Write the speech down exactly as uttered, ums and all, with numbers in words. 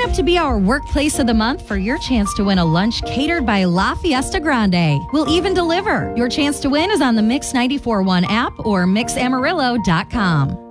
up to be our workplace of the month for your chance to win a lunch catered by La Fiesta Grande. We'll even deliver. Your chance to win is on the Mix ninety-four point one app or mix amarillo dot com.